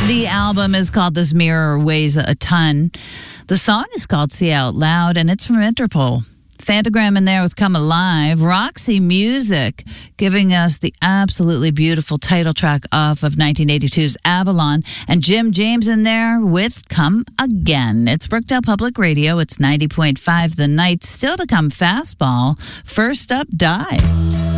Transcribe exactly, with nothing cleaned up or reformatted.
The album is called This Mirror Weighs a Ton. The song is called See Out Loud, and it's from Interpol. Phantogram in there with Come Alive. Roxy Music giving us the absolutely beautiful title track off of nineteen eighty-two's Avalon. And Jim James in there with Come Again. It's Brookdale Public Radio. It's ninety point five The Night. Still to come, Fastball. First up, Die.